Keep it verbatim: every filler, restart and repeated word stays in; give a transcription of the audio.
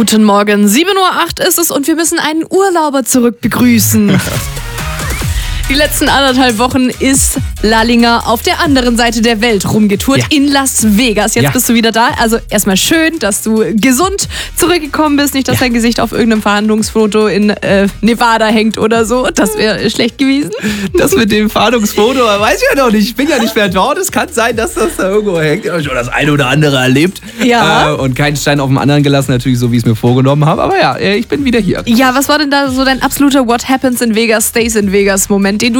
Guten Morgen, sieben Uhr acht ist es und wir müssen einen Urlauber zurück begrüßen. Die letzten anderthalb Wochen ist Lallinger auf der anderen Seite der Welt rumgetourt, ja. in Las Vegas. Jetzt ja. bist du wieder da. Also erstmal schön, dass du gesund zurückgekommen bist. Nicht, dass ja. dein Gesicht auf irgendeinem Verhandlungsfoto in äh, Nevada hängt oder so. Das wäre schlecht gewesen. Das mit dem Verhandlungsfoto, weiß ich ja noch nicht. Ich bin ja nicht mehr dort. Es kann sein, dass das da irgendwo hängt. Ich habe schon das eine oder andere erlebt. Ja. Äh, und keinen Stein auf dem anderen gelassen, natürlich so, wie ich es mir vorgenommen habe. Aber ja, ich bin wieder hier. Ja, was war denn da so dein absoluter What Happens in Vegas, Stays in Vegas Moment,